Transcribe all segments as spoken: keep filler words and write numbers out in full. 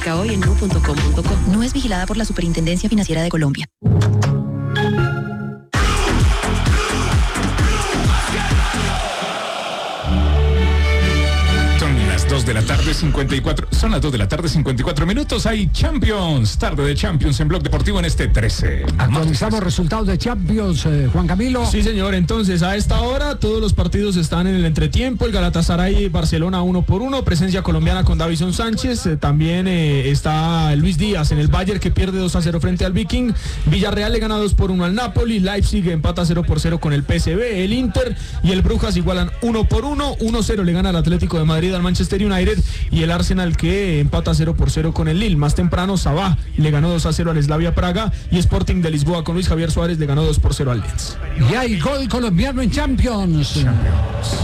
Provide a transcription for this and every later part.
Aplica hoy en nu punto com punto co. No es vigilada por la Superintendencia Financiera de Colombia. dos de la tarde, cincuenta y cuatro. Son las dos de la tarde, cincuenta y cuatro minutos. Hay Champions, tarde de Champions en Blog Deportivo en este trece. Actualizamos resultados de Champions, eh, Juan Camilo. Sí, señor. Entonces, a esta hora, todos los partidos están en el entretiempo. El Galatasaray, Barcelona, uno por uno. Presencia colombiana con Davison Sánchez. Eh, también eh, está Luis Díaz en el Bayern, que pierde dos a cero frente al Viking. Villarreal le gana dos por uno al Napoli. Leipzig empata cero por cero con el P S V. El Inter y el Brujas igualan uno por uno. uno cero le gana el Atlético de Madrid al Manchester United, y el Arsenal que empata cero por cero con el Lille. Más temprano, Sabah le ganó dos a cero al Slavia Praga, y Sporting de Lisboa con Luis Javier Suárez le ganó dos por cero al Lens. Y hay gol colombiano en Champions. Champions.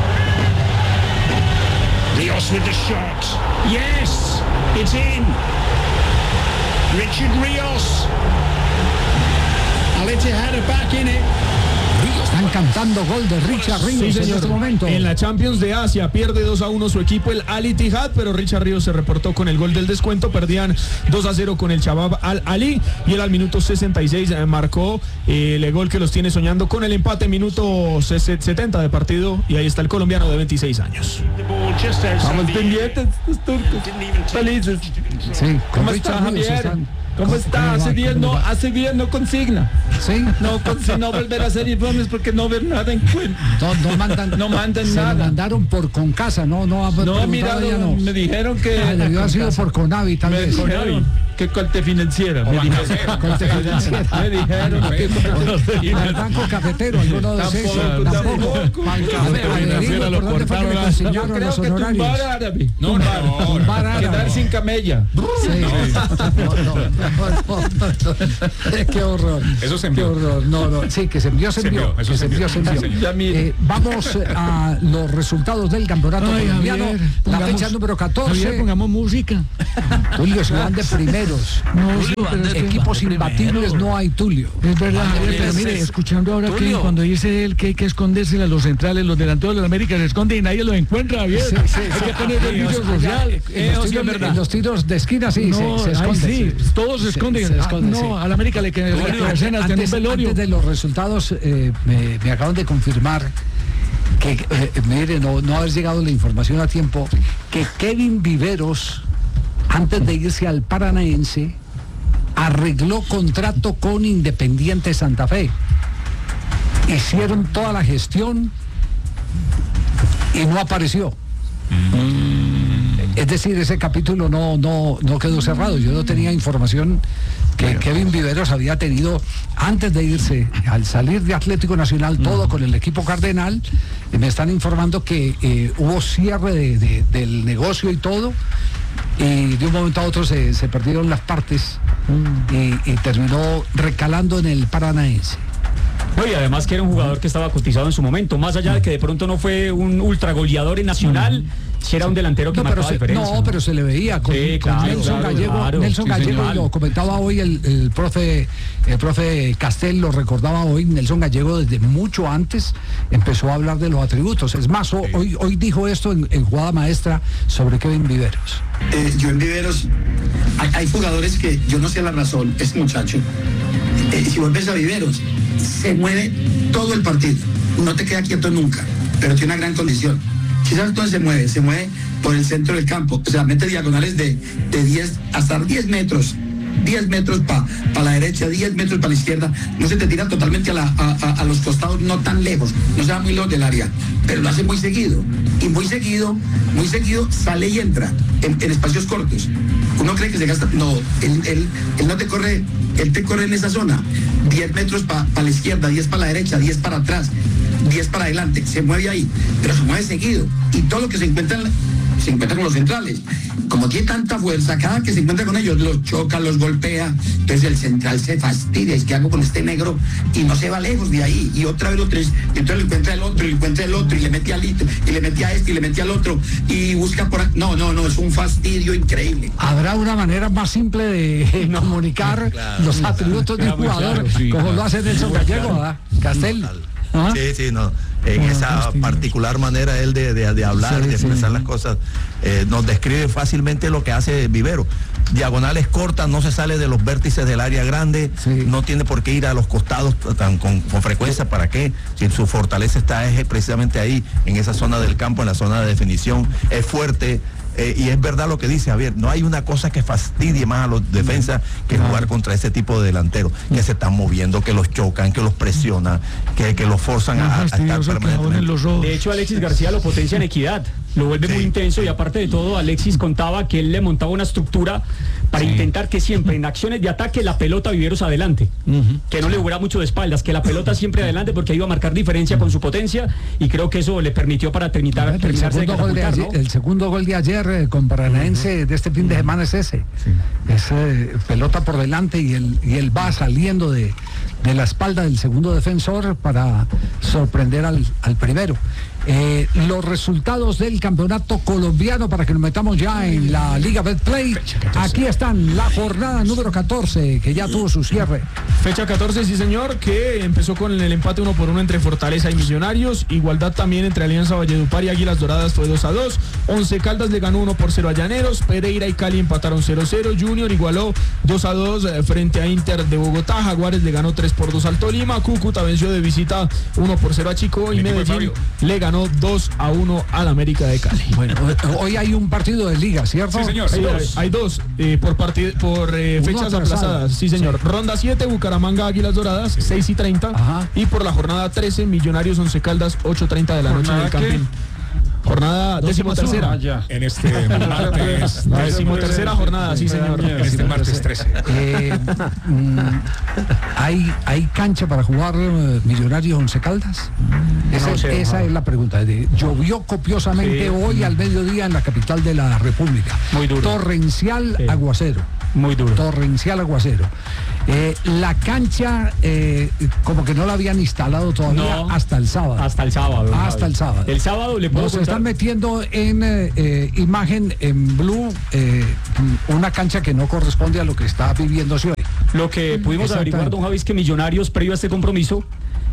Rios with the shot. Yes, it's in. Richard Rios. Al Ittihad are back in it. Están cantando gol de Richard Ríos sí, en este momento. En la Champions de Asia pierde dos a uno su equipo, el Al Ittihad, pero Richard Ríos se reportó con el gol del descuento. Perdían dos a cero con el Shabab Al Ali, y él al minuto sesenta y seis eh, marcó eh, el gol que los tiene soñando con el empate, minuto setenta de partido, y ahí está el colombiano de veintiséis años. Estamos pendientes, los turcos, felices. Sí, ¿Cómo está, Javier? ¿Cómo está? Hace bien, no, hace bien, no consigna. Sí. No consigna, no volver a hacer informes porque no ver nada en cuenta. No, no mandan, no mandan se nada. Lo mandaron por Concasa, no, no. No, mira, no. me dijeron que. Ah, debió haber sido por Conavi, tal me vez. Dijeron que corte financiera. Me dijeron. Corte financiera. Me dijeron. Y el banco cafetero, alguno de esos. Tampoco. Lo cortaron. Yo creo que tumbar árabe. No, no. Quedar sin camella. Sí. Qué horror. Eso se envió. Qué horror. No, no. Sí, que se envió, se envió. Eso que se envió, se envió. sí, eh, vamos a los resultados del campeonato Ay, colombiano. Javier, la pongamos, fecha número catorce. Javier, pongamos música. Tulio, se van de primeros. No, sí, pero es que equipos imbatibles no hay, Tulio. Es verdad, Javier, pero mire, escuchando ahora que cuando dice él que hay que esconderse a los centrales, los delanteros de la América se esconden y nadie los encuentra, Javier. Sí, sí, hay sí. que tener servicio social. En los, tiros, en los tiros de esquina sí, no, se, se esconden. Ay, sí, todos se esconden. Se, se esconden ah, no, sí. a la América le quedan las escenas de un velorio. Antes de los resultados, eh, me, me acaban de confirmar que, eh, mire, no, no haber llegado la información a tiempo, que Kevin Viveros, antes de irse al Paranaense, arregló contrato con Independiente Santa Fe. Hicieron toda la gestión y no apareció. Es decir, ese capítulo no, no, no quedó cerrado. Yo no tenía información que Kevin Viveros había tenido antes de irse, al salir de Atlético Nacional, todo con el equipo cardenal. Me están informando que eh, hubo cierre de, de, del negocio y todo, y de un momento a otro se, se perdieron las partes y, y terminó recalando en el Paranaense. No, y además que era un jugador que estaba cotizado en su momento, más allá de que de pronto no fue un ultra goleador en Nacional, si era un delantero que no, marcaba se, diferencia. No, ¿no? Pero se le veía con, sí, con claro, Nelson claro, Gallego, claro, Nelson sí, Gallego, señor. lo comentaba hoy el, el profe, el profe Castel, lo recordaba hoy, Nelson Gallego desde mucho antes empezó a hablar de los atributos. Es más, hoy, hoy dijo esto en, en jugada maestra sobre Kevin Viveros. Eh, yo en Viveros, hay, hay jugadores que yo no sé la razón, este muchacho, eh, si vuelves a Viveros, se mueve todo el partido, no te queda quieto nunca, pero tiene una gran condición. Si sabes dónde se mueve, se mueve por el centro del campo, o sea, mete diagonales de, de diez hasta diez metros, diez metros para pa la derecha, diez metros para la izquierda, no se te tira totalmente a, la, a, a, a los costados, no tan lejos, no se va muy lejos del área, pero lo hace muy seguido, y muy seguido, muy seguido sale y entra en, en espacios cortos. Uno cree que se gasta, no, él, él, él no te corre, él te corre en esa zona, diez metros para pa la izquierda, diez para la derecha, diez para atrás, diez para adelante, se mueve ahí, pero se mueve seguido, y todo lo que se encuentra, se encuentra con los centrales. Como tiene tanta fuerza, cada que se encuentra con ellos los choca, los golpea, entonces el central se fastidia, es que hago con este negro, y no se va lejos de ahí, y otra vez lo tres, y entonces le encuentra el otro, y le encuentra el otro, y le mete al y le mete a este, y le mete al otro, y busca por ahí. No, no, no, es un fastidio increíble. ¿Habrá una manera más simple de no, comunicar claro, los atributos de un jugador, claro, sí, como claro. lo hace Nelson Gallego, ¿verdad? Castel? ¿Ah? Sí, sí, no. En Bueno, esa Agustín. particular manera él de, de, de hablar, Sí, de expresar sí. las cosas, eh, nos describe fácilmente lo que hace Vivero. Diagonales cortas, no se sale de los vértices del área grande, Sí. no tiene por qué ir a los costados tan con, con frecuencia, ¿para qué? Si su fortaleza está es precisamente ahí, en esa zona del campo, en la zona de definición, es fuerte. Eh, y es verdad lo que dice Javier, no hay una cosa que fastidie más a los defensas que jugar contra ese tipo de delanteros, que se están moviendo, que los chocan, que los presionan, que, que los forzan a, a estar permanentemente. De hecho, Alexis García lo potencia en equidad, lo vuelve Sí. muy intenso y aparte de todo, Alexis contaba que él le montaba una estructura para intentar que siempre en acciones de ataque la pelota Viveros adelante, que no le hubiera mucho de espaldas, que la pelota siempre adelante porque iba a marcar diferencia con su potencia y creo que eso le permitió para terminar, El terminarse de segundo, gol de catapultar, ayer, ¿no? el segundo gol de ayer eh, con Paranaense de este fin de semana es ese. Es eh, pelota por delante y él, y él va saliendo de, de la espalda del segundo defensor para sorprender al, al primero. Eh, los resultados del campeonato colombiano para que nos metamos ya en la Liga Betplay. Aquí están, la jornada número catorce que ya tuvo su cierre. Fecha catorce, sí señor, que empezó con el empate uno por uno entre Fortaleza y Millonarios. Igualdad también entre Alianza Valledupar y Águilas Doradas fue dos a dos. Once Caldas le ganó uno por cero a Llaneros. Pereira y Cali empataron cero cero. Junior igualó dos a dos frente a Inter de Bogotá. Jaguares le ganó tres por dos al Tolima. Cúcuta venció de visita uno por cero a Chico. Y Medellín le ganó dos a uno al América de Cali. Bueno, hoy hay un partido de liga, ¿cierto? Sí, señor. Hay dos, hay dos eh, por, partid- por eh, Uno fechas atrasado. aplazadas. Sí, señor. Sí. Ronda siete, Bucaramanga, Águilas Doradas, seis y treinta. Ajá. Y por la jornada trece, Millonarios, Once Caldas, ocho y treinta de la noche en el ¿Jornada qué? Campín. Jornada decimotercera. En este martes. Decimotercera jornada, sí, señor. En este martes trece. Eh, mm, ¿hay, ¿Hay cancha para jugar eh, Millonarios Once Caldas? Esa, No sé, esa no. es la pregunta. De- llovió copiosamente Sí. hoy al mediodía en la capital de la República. Muy duro. Torrencial Sí. aguacero. Muy duro. Torrencial aguacero. Eh, la cancha eh, como que no la habían instalado todavía No. hasta el sábado. Hasta el sábado. Hasta Javi. el sábado. El sábado le puedo Nos contar- están metiendo en eh, eh, imagen en blue eh, una cancha que no corresponde a lo que está viviéndose hoy. Lo que pudimos Exactamente. averiguar, don Javi, es que Millonarios, previo a este compromiso,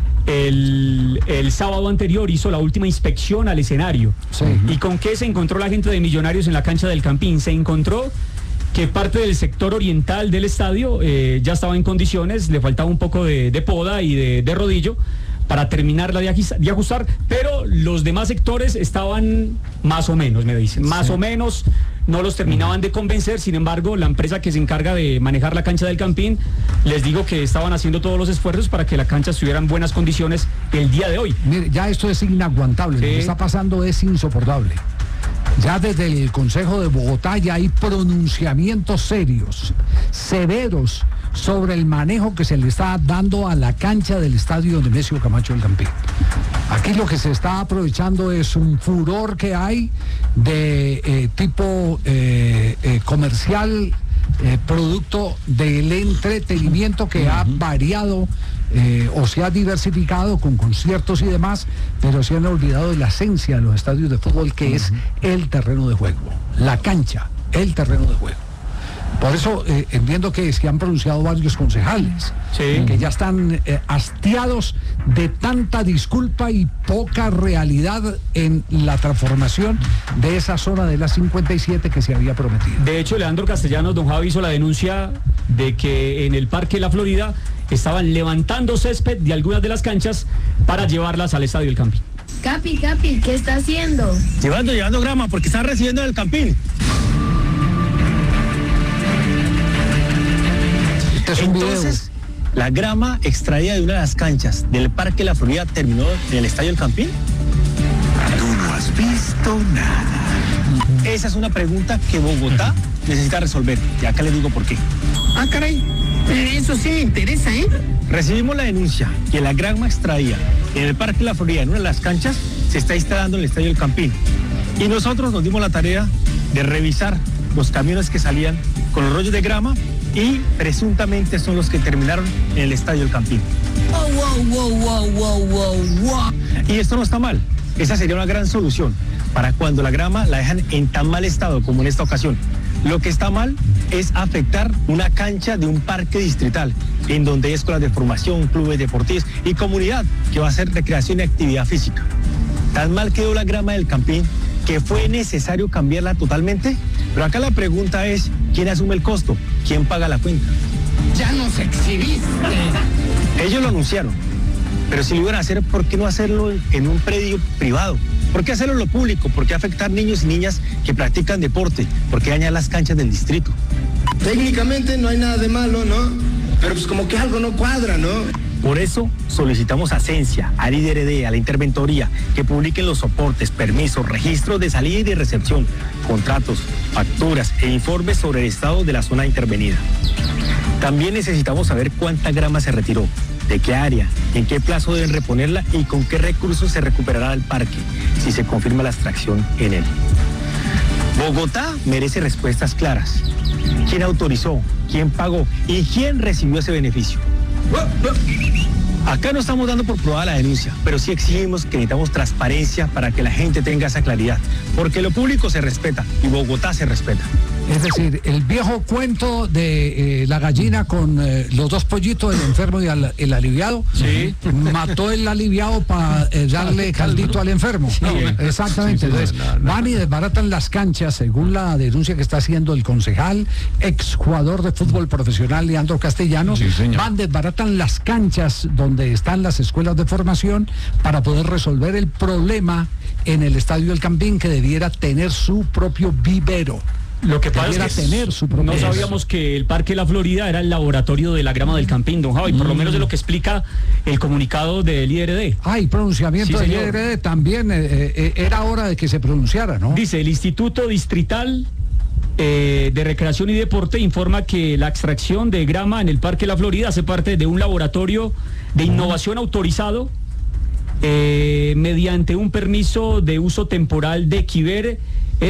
el, el sábado anterior hizo la última inspección al escenario. Sí. ¿Y con qué se encontró la gente de Millonarios en la cancha del Campín? Se encontró que parte del sector oriental del estadio eh, ya estaba en condiciones, le faltaba un poco de, de poda y de, de rodillo para terminarla de, ajis- de ajustar, pero los demás sectores estaban más o menos, me dicen, más Sí. o menos, no los terminaban de convencer. Sin embargo, la empresa que se encarga de manejar la cancha del Campín, les digo que estaban haciendo todos los esfuerzos para que la cancha estuviera en buenas condiciones el día de hoy. Mire, ya esto es inaguantable, lo Sí. que está pasando es insoportable. Ya desde el Consejo de Bogotá ya hay pronunciamientos serios, severos, sobre el manejo que se le está dando a la cancha del estadio Nemesio Camacho del Campín. Aquí lo que se está aprovechando es un furor que hay de eh, tipo eh, eh, comercial, eh, producto del entretenimiento que ha variado eh, o se ha diversificado con conciertos y demás, pero se han olvidado de la esencia de los estadios de fútbol, que es el terreno de juego, la cancha, el terreno de juego. Por eso eh, entiendo que se han pronunciado varios concejales, Sí. que ya están eh, hastiados de tanta disculpa y poca realidad en la transformación de esa zona de la cincuenta y siete que se había prometido. De hecho, Leandro Castellanos, don Javi, hizo la denuncia de que en el Parque La Florida estaban levantando césped de algunas de las canchas para llevarlas al estadio del Campín. Capi, Capi, ¿qué está haciendo? Llevando, llevando grama, porque están recibiendo en el Campín. Este es un Entonces, la grama extraída de una de las canchas del Parque La Florida terminó en el Estadio del Campín. Tú no has visto nada. Esa es una pregunta que Bogotá necesita resolver. Y acá les digo por qué. Ah, caray, eso sí me interesa, ¿eh? Recibimos la denuncia que la grama extraída en el Parque La Florida, en una de las canchas, se está instalando en el Estadio del Campín. Y nosotros nos dimos la tarea de revisar los camiones que salían con los rollos de grama y presuntamente son los que terminaron en el Estadio del Campín. Wow, wow, wow, wow, wow, wow. Y esto no está mal. Esa sería una gran solución para cuando la grama la dejan en tan mal estado como en esta ocasión. Lo que está mal es afectar una cancha de un parque distrital, en donde hay escuelas de formación, clubes deportivos y comunidad que va a hacer recreación y actividad física. Tan mal quedó la grama del Campín que fue necesario cambiarla totalmente. Pero acá la pregunta es, ¿quién asume el costo? ¿Quién paga la cuenta? Ya nos exhibiste. Ellos lo anunciaron, pero si lo iban a hacer, ¿por qué no hacerlo en un predio privado? ¿Por qué hacerlo en lo público? ¿Por qué afectar niños y niñas que practican deporte? ¿Por qué dañar las canchas del distrito? Técnicamente no hay nada de malo, ¿no? Pero pues como que algo no cuadra, ¿no? Por eso solicitamos a Cencia, al I D R D, a la Interventoría, que publiquen los soportes, permisos, registros de salida y de recepción, contratos, facturas e informes sobre el estado de la zona intervenida. También necesitamos saber cuánta grama se retiró, de qué área, en qué plazo deben reponerla y con qué recursos se recuperará el parque, si se confirma la extracción en él. Bogotá merece respuestas claras. ¿Quién autorizó? ¿Quién pagó? ¿Y quién recibió ese beneficio? Acá no estamos dando por probada la denuncia, pero sí exigimos que necesitamos transparencia para que la gente tenga esa claridad, porque lo público se respeta y Bogotá se respeta. Es decir, el viejo cuento de eh, la gallina con eh, los dos pollitos, el enfermo y al, el aliviado. Sí. Mató el aliviado para eh, darle caldito al enfermo. Sí. Exactamente. Sí, sí, Entonces, no, no, van y desbaratan las canchas, según la denuncia que está haciendo el concejal, exjugador de fútbol profesional Leandro Castellanos. Sí, señor. Van, desbaratan las canchas donde están las escuelas de formación para poder resolver el problema en el Estadio El Campín, que debiera tener su propio vivero. Lo que pasa Debiera es que tener su propio no sabíamos que el Parque La Florida era el laboratorio de la grama del Campín, don Javi, por lo menos de lo que explica el comunicado del I R D. Ay, pronunciamiento Sí, del I señor. R D también, eh, eh, era hora de que se pronunciara, ¿no? Dice, el Instituto Distrital eh, de Recreación y Deporte informa que la extracción de grama en el Parque La Florida hace parte de un laboratorio de innovación autorizado eh, mediante un permiso de uso temporal de Quiver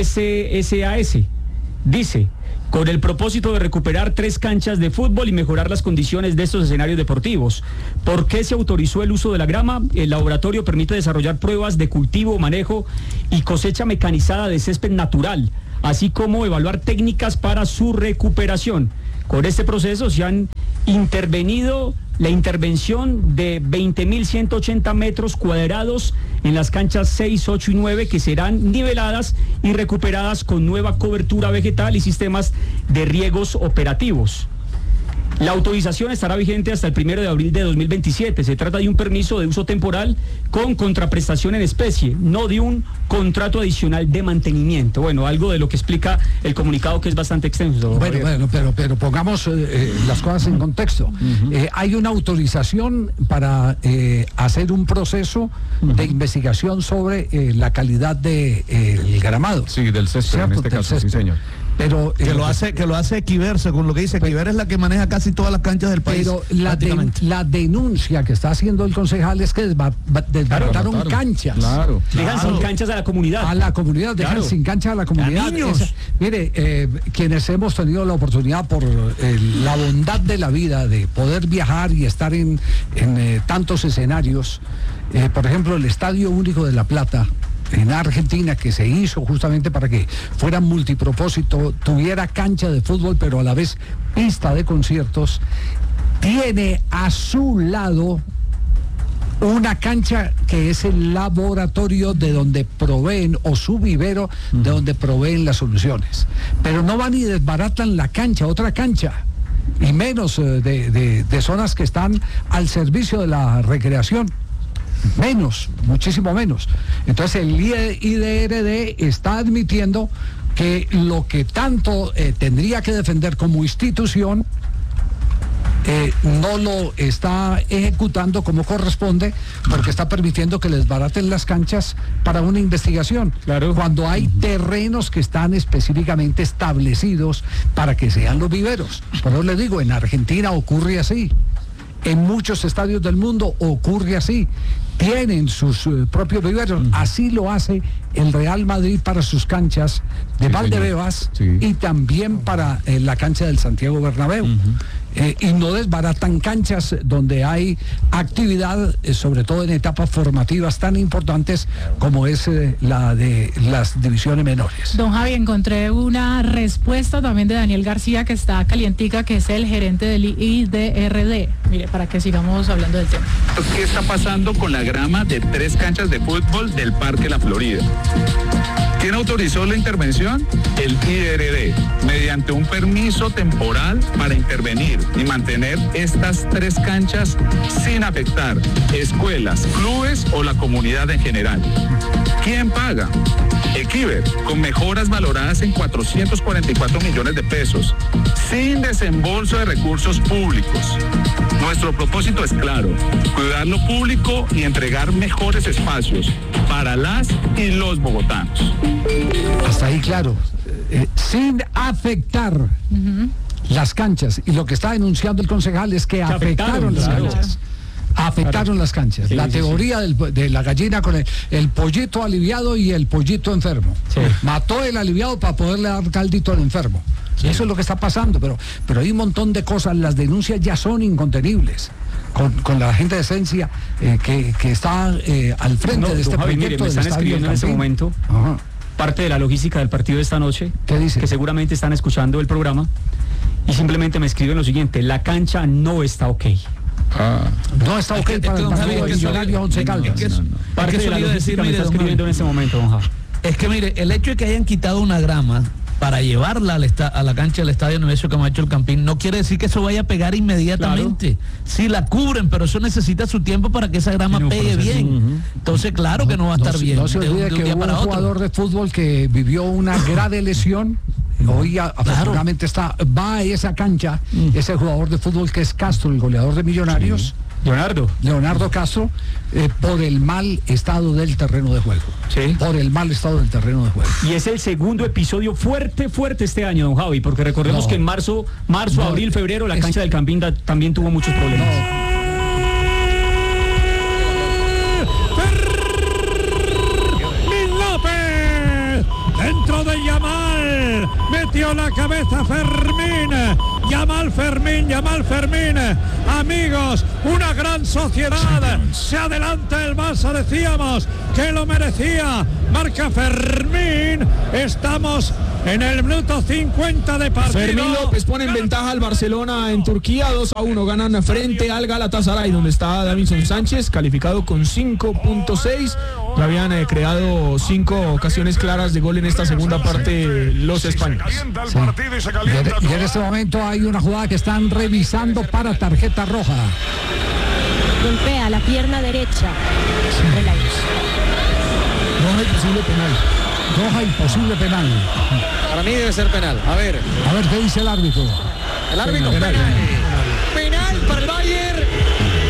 S S A S. Dice, con el propósito de recuperar tres canchas de fútbol y mejorar las condiciones de estos escenarios deportivos. ¿Por qué se autorizó el uso de la grama? El laboratorio permite desarrollar pruebas de cultivo, manejo y cosecha mecanizada de césped natural, así como evaluar técnicas para su recuperación. Con este proceso se han intervenido la intervención de veinte mil ciento ochenta metros cuadrados en las canchas seis, ocho y nueve, que serán niveladas y recuperadas con nueva cobertura vegetal y sistemas de riegos operativos. La autorización estará vigente hasta el primero de abril de dos mil veintisiete. Se trata de un permiso de uso temporal con contraprestación en especie, no de un contrato adicional de mantenimiento. Bueno, algo de lo que explica el comunicado, que es bastante extenso. Bueno, Javier. bueno, pero, pero pongamos eh, eh, las cosas en contexto. Uh-huh. eh, hay una autorización para eh, hacer un proceso uh-huh. de investigación sobre eh, la calidad del de, eh, gramado. Sí, del césped, en este caso, sí, señor. Pero que eh, lo hace que lo hace Quiver, según lo que dice Quiver, es la que maneja casi todas las canchas del país. Pero la, de, la denuncia que está haciendo el concejal es que desba, desbarataron claro, canchas. Claro, dejan claro. sin canchas a la comunidad. A la comunidad, dejan claro. sin canchas a la comunidad. A niños. Esa, mire, eh, quienes hemos tenido la oportunidad por eh, la bondad de la vida de poder viajar y estar en, en eh, tantos escenarios, eh, por ejemplo, el Estadio Único de La Plata en Argentina, que se hizo justamente para que fuera multipropósito, tuviera cancha de fútbol, pero a la vez pista de conciertos, tiene a su lado una cancha que es el laboratorio de donde proveen, o su vivero, uh-huh. de donde proveen las soluciones. Pero no van y desbaratan la cancha, otra cancha, y menos eh, de, de, de zonas que están al servicio de la recreación. Menos, muchísimo menos. Entonces el I D R D está admitiendo que lo que tanto eh, tendría que defender como institución eh, no lo está ejecutando como corresponde, porque está permitiendo que les baraten las canchas para una investigación, claro. cuando hay terrenos que están específicamente establecidos para que sean los viveros. Por eso les digo, en Argentina ocurre así. En muchos estadios del mundo ocurre así. tienen sus eh, propios viveros. Uh-huh. Así lo hace el Real Madrid para sus canchas de sí, Valdebebas sí. y también para eh, la cancha del Santiago Bernabéu. Uh-huh. Eh, y no desbaratan canchas donde hay actividad, eh, sobre todo en etapas formativas tan importantes como es eh, la de las divisiones menores. Don Javi, encontré una respuesta también de Daniel García, que está calientica, que es el gerente del I D R D. Mire, para que sigamos hablando del tema. ¿Qué está pasando con la grama de tres canchas de fútbol del Parque La Florida? ¿Quién autorizó la intervención? El I D R D, mediante un permiso temporal para intervenir y mantener estas tres canchas sin afectar escuelas, clubes o la comunidad en general. ¿Quién paga? Equiver, con mejoras valoradas en cuatrocientos cuarenta y cuatro millones de pesos, sin desembolso de recursos públicos. Nuestro propósito es claro, cuidar lo público y entregar mejores espacios para las y los bogotanos. Hasta ahí claro, eh, sin afectar uh-huh. las canchas. Y lo que está denunciando el concejal es que, que afectaron, afectaron las claro. canchas. Afectaron claro. las canchas. Sí, la sí, teoría sí. Del, de la gallina con el, el pollito aliviado y el pollito enfermo. Sí. Mató el aliviado para poderle dar caldito al enfermo. Sí. Eso es lo que está pasando, pero, pero hay un montón de cosas. Las denuncias ya son incontenibles. Con, con la gente de Esencia eh, que, que está eh, al frente no, de este Javi, proyecto. Mire, me están escribiendo en este momento Ajá. parte de la logística del partido de esta noche. ¿Qué dice? Que seguramente están escuchando el programa y simplemente me escriben lo siguiente: la cancha no está ok. Ah. No está ok es que, para el partido de Millonarios Once Caldas. No, no, no. Parte de la logística decir, me mire, está escribiendo en este momento, don Javi. Es que mire, el hecho de que hayan quitado una grama para llevarla al esta, a la cancha del Estadio Nemesio Camacho El Campín, no quiere decir que eso vaya a pegar inmediatamente. Claro. Sí, la cubren, pero eso necesita su tiempo para que esa grama no, pegue bien. Uh-huh. Entonces, claro no, que no va a estar no, bien. No se olvide de un, de un que hubo un jugador otro. de fútbol que vivió una grave lesión. Hoy afortunadamente claro. está, va a esa cancha, mm. ese jugador de fútbol que es Castro, el goleador de Millonarios. Sí. Leonardo. Leonardo Castro, eh, por el mal estado del terreno de juego. Sí. Por el mal estado del terreno de juego. Y es el segundo episodio fuerte, fuerte este año, don Javi, porque recordemos no. que en marzo, marzo, no, abril, febrero, la es... cancha del Campín da, también tuvo muchos problemas. No. Dentro de Yamal, metió la cabeza Fermín, Yamal Fermín, Yamal Fermín, amigos, una gran sociedad, se adelanta el Barça, decíamos que lo merecía, marca Fermín, estamos en el minuto cincuenta de partido. Fermín López pone en ventaja al Barcelona en Turquía, dos a uno, ganan frente al Galatasaray, donde está Davinson Sánchez, calificado con cinco punto seis, ya habían eh, creado cinco ocasiones claras de gol en esta segunda parte los españoles. Sí. Y, y en este momento hay una jugada que están revisando para tarjeta roja. Golpea la pierna derecha. Sí. Roja y posible penal. Roja y posible penal. Para mí debe ser penal. A ver. A ver qué dice el árbitro. El árbitro penal. Penal, penal para el Bayern.